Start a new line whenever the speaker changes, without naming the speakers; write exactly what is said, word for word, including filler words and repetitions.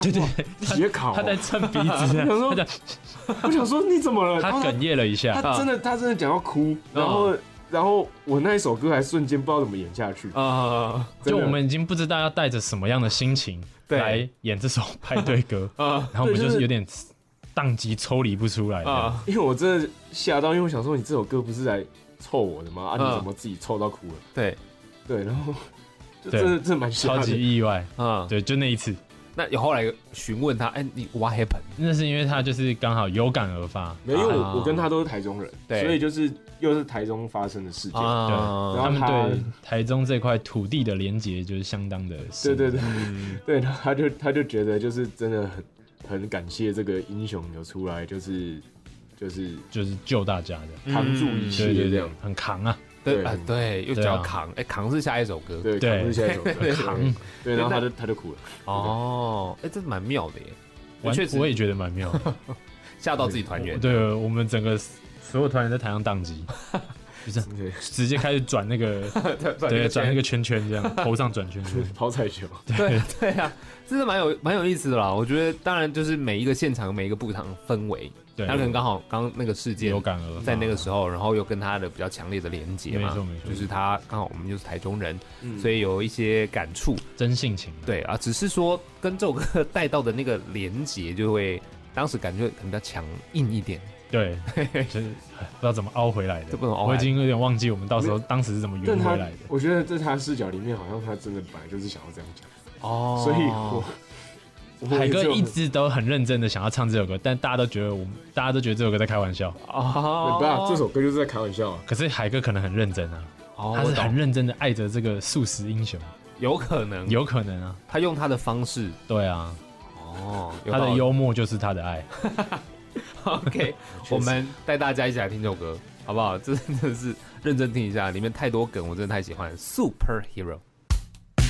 对对，
写考、哦，
他在蹭鼻子，他说，
我想说你怎么了？
他哽咽了一下，
他真的他真的讲到哭，然后、嗯、然后我那一首歌还瞬间不知道怎么演下去啊！
就我们已经不知道要带着什么样的心情来演这首派对歌啊，然后我们就是有点宕机抽离不出来啊，
因为我真的吓到，因为我想说你这首歌不是来凑我的吗？啊，你怎么自己凑到哭了？
对
对，然后就真的真的蛮
超级意外啊！对，就那一次。
那有后来询问他，哎、欸，你 what happened？
那是因为他就是刚好有感而发，
没有，因为我、啊、我跟他都是台中人，对，所以就是又是台中发生的事件，啊、
对，
然后
他, 他们对台中这块土地的连结就是相当的深，
对对对，嗯、对，他就他就觉得就是真的很很感谢这个英雄有出来，就是就是
就是救大家的，
扛住一切，这样、
嗯、很扛啊。
对啊，对，又叫扛，哎、啊，扛、欸、是下一首歌，
对，扛是下一首歌，
扛，
对，然后他就他就哭了，
哦，哎、欸，这蛮妙的耶，
确实我也觉得蛮妙的，
吓到自己团员，
对，我们整个所有团员在台上宕机，就是直接开始转那个，对，转那个圈圈，这样头上转圈圈，
抛彩球，
对对啊，真的蛮有蛮有意思的啦。我觉得当然就是每一个现场每一个布场氛围。对，他可能刚好刚刚那个事件
有感而
在那个时候，然后又跟他的比较强烈的连结嘛，
没错没错，
就是他刚好我们就是台中人，嗯、所以有一些感触，
真性情。
对啊，只是说跟这首歌带到的那个连结，就会当时感觉可能比较强硬一点。
对，就是不知道怎么凹回来的，
这不能凹。
我已经有点忘记我们到时候当时是怎么圆回来的。
我觉得在他视角里面，好像他真的本来就是想要这样讲哦，所以我。
海哥一直都很认真的想要唱这首歌，但大家都觉得我们大家都觉得这首歌在开玩笑
哦，不啊，这首歌就是在开玩笑啊。
可是海哥可能很认真啊，哦、他是很认真的爱着这个素食英雄，
有可能，
有可能啊，
他用他的方式，
对啊，
哦，
他的幽默就是他的爱。
OK， 我们带大家一起来听这首歌，好不好？真的是认真听一下，里面太多梗，我真的太喜欢。Superhero。